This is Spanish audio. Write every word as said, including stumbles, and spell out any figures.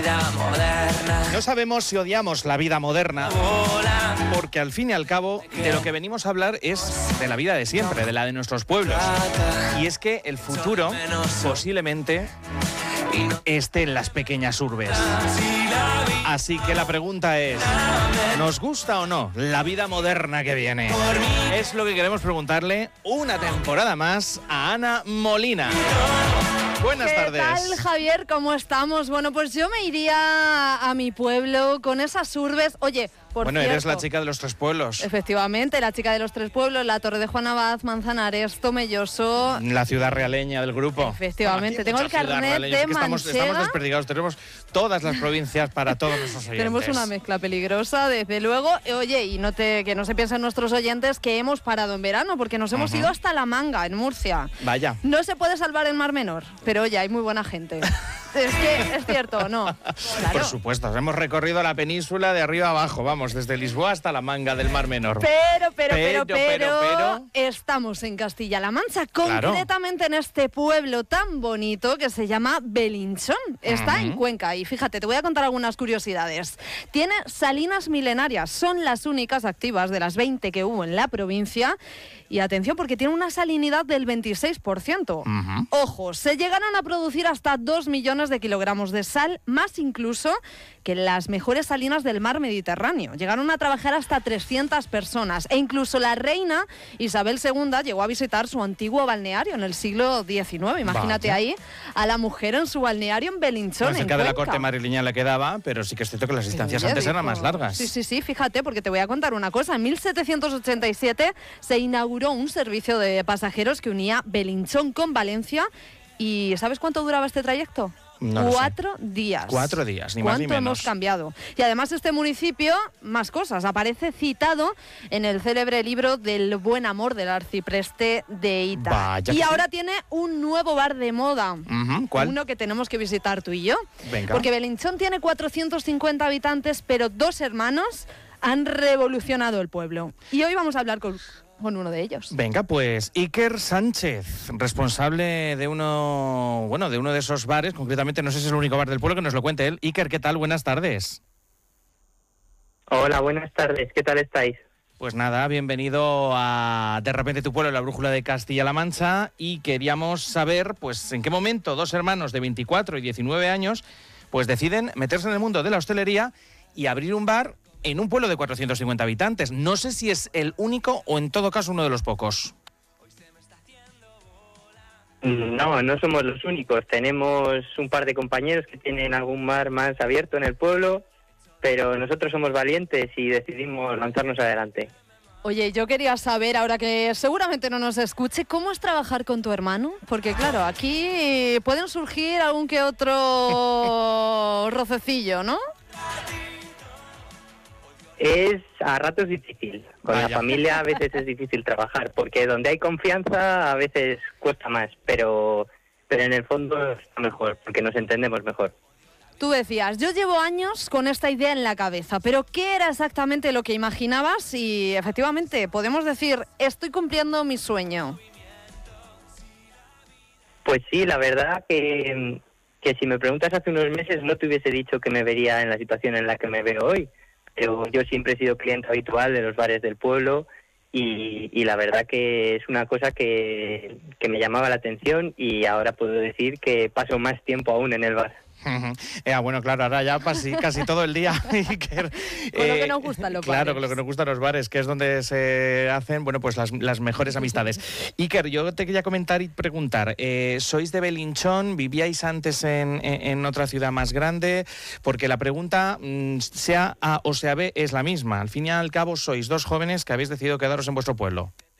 No sabemos si odiamos la vida moderna, porque al fin y al cabo de lo que venimos a hablar es de la vida de siempre, de la de nuestros pueblos. Y es que el futuro posiblemente esté en las pequeñas urbes. Así que la pregunta es, ¿nos gusta o no la vida moderna que viene? Es lo que queremos preguntarle una temporada más a Ana Molina. Buenas tardes. ¿Qué tal, Javier? ¿Cómo estamos? Bueno, pues yo me iría a mi pueblo con esas urbes. Oye, por Bueno, cierto, eres la chica de los tres pueblos. Efectivamente, la chica de los tres pueblos, la Torre de Juan Abad, Manzanares, Tomelloso. La ciudad realeña del grupo. Efectivamente, Bueno, tengo el carnet de es que estamos, Manchega. estamos desperdigados, tenemos todas las provincias para todos nuestros oyentes. Tenemos una mezcla peligrosa, desde luego. Oye, y no te, que no se piensen nuestros oyentes que hemos parado en verano, porque nos hemos uh-huh. ido hasta La Manga, en Murcia. Vaya. No se puede salvar el Mar Menor, pero oye, hay muy buena gente. Es que es cierto, ¿no? Claro. Por supuesto, hemos recorrido la península de arriba abajo, vamos, desde Lisboa hasta la Manga del Mar Menor. Pero, pero, pero, pero, pero, pero... estamos en Castilla-La Mancha, Claro. concretamente en este pueblo tan bonito que se llama Belinchón. Está Uh-huh. en Cuenca y fíjate, te voy a contar algunas curiosidades. Tiene salinas milenarias, son las únicas activas de las veinte que hubo en la provincia. Y atención, porque tiene una salinidad del veintiséis por ciento. Uh-huh. Ojo, se llegaron a producir hasta dos millones de kilogramos de sal, más incluso que las mejores salinas del mar Mediterráneo. Llegaron a trabajar hasta trescientas personas. E incluso la reina Isabel segunda llegó a visitar su antiguo balneario en el siglo diecinueve. Imagínate Vaya. ahí a la mujer en su balneario en Belinchón, Bueno, en cerca de la Cuenca. corte madrileña le quedaba, pero sí que es cierto que las distancias Ella antes dijo- eran más largas. Sí, sí, sí, fíjate, porque te voy a contar una cosa. En mil setecientos ochenta y siete se inauguró un servicio de pasajeros que unía Belinchón con Valencia. ¿Y sabes cuánto duraba este trayecto? No lo sé. Cuatro días. Cuatro días, ni más ni ¿Cuánto menos. hemos cambiado? Y además este municipio, más cosas, aparece citado en el célebre libro del buen amor del arcipreste de Ita. Vaya y que ahora sí. tiene un nuevo bar de moda. Ujú, ¿cuál? Uno que tenemos que visitar tú y yo. Venga. Porque Belinchón tiene cuatrocientos cincuenta habitantes, pero dos hermanos han revolucionado el pueblo. Y hoy vamos a hablar con, con uno de ellos. Venga, pues Iker Sánchez, responsable de uno, bueno, de uno de esos bares, concretamente no sé si es el único bar del pueblo, que nos lo cuente él. Iker, ¿qué tal? Buenas tardes. Hola, buenas tardes. ¿Qué tal estáis? Pues nada, bienvenido a De repente tu pueblo, la brújula de Castilla-La Mancha, y queríamos saber, pues, en qué momento dos hermanos de veinticuatro y diecinueve años, pues deciden meterse en el mundo de la hostelería y abrir un bar en un pueblo de cuatrocientos cincuenta habitantes. No sé si es el único o en todo caso uno de los pocos. No, no somos los únicos. Tenemos un par de compañeros que tienen algún bar más abierto en el pueblo, pero nosotros somos valientes y decidimos lanzarnos adelante. Oye, yo quería saber, ahora que seguramente no nos escuche, ¿cómo es trabajar con tu hermano? Porque claro, aquí pueden surgir algún que otro rocecillo, ¿no? Es a ratos difícil. Con Vaya. la familia a veces es difícil trabajar, porque donde hay confianza a veces cuesta más, pero, pero en el fondo está mejor, porque nos entendemos mejor. Tú decías, yo llevo años con esta idea en la cabeza, pero ¿qué era exactamente lo que imaginabas? Y efectivamente, podemos decir, estoy cumpliendo mi sueño. Pues sí, la verdad que, que si me preguntas hace unos meses no te hubiese dicho que me vería en la situación en la que me veo hoy. Pero yo siempre he sido cliente habitual de los bares del pueblo y, y la verdad que es una cosa que, que me llamaba la atención y ahora puedo decir que paso más tiempo aún en el bar. Eh, bueno, claro, ahora ya casi, casi todo el día, Iker. Con lo que nos gustan los Claro, bares. con lo que nos gustan los bares, que es donde se hacen, bueno, pues las, las mejores amistades. Iker, yo te quería comentar y preguntar, eh, ¿sois de Belinchón? ¿Vivíais antes en, en, en otra ciudad más grande? Porque la pregunta, mmm, sea A o sea B, es la misma. Al fin y al cabo, sois dos jóvenes que habéis decidido quedaros en vuestro pueblo.